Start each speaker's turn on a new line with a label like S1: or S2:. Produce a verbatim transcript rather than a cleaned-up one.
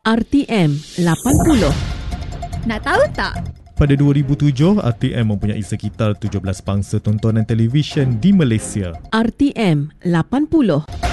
S1: R T M lapan puluh.
S2: Nak tahu tak?
S3: Pada dua ribu tujuh, R T M mempunyai sekitar tujuh belas pangsa tontonan televisyen di Malaysia.
S1: R T M lapan puluh.